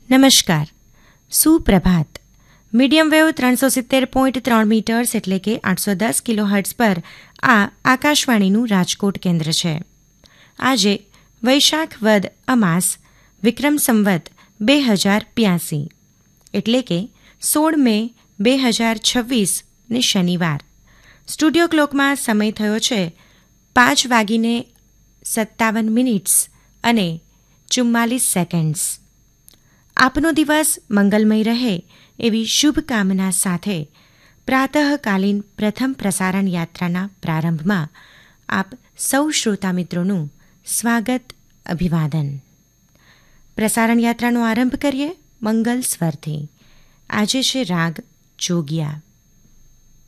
નમસ્કાર, સુપ્રભાત. Medium wave 370.3 metres એટલે કે 810 કિલોહર્ટ્ઝ પર આ આકાશવાણીનું રાજકોટ કેન્દ્ર છે. આજે વૈશાખ વદ અમાસ વિક્રમ સંવત 2082 એટલે કે 16 મે 2026 ને શનિવાર. સ્ટુડિયો ક્લોકમાં સમય થયો છે 5:57 અને 44 સેકન્ડ્સ. આપનો દિવસ મંગલમય રહે એવી શુભકામના સાથે પ્રાતઃકાલીન પ્રથમ પ્રસારણ યાત્રાના પ્રારંભમાં આપ સૌ શ્રોતા મિત્રોનું સ્વાગત, અભિવાદન. પ્રસારણ યાત્રાનો આરંભ કરીએ મંગલ સ્વરથી. આજે છે રાગ જોગિયા.